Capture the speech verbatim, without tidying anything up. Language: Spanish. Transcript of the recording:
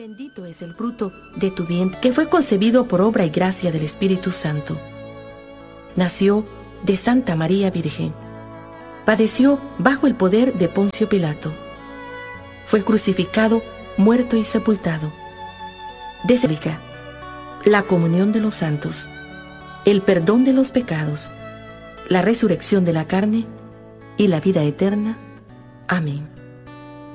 bendito es el fruto de tu vientre, que fue concebido por obra y gracia del Espíritu Santo. Nació de Santa María Virgen. Padeció bajo el poder de Poncio Pilato. Fue crucificado, muerto y sepultado. Desde la comunión de los santos, el perdón de los pecados, la resurrección de la carne y la vida eterna. Amén.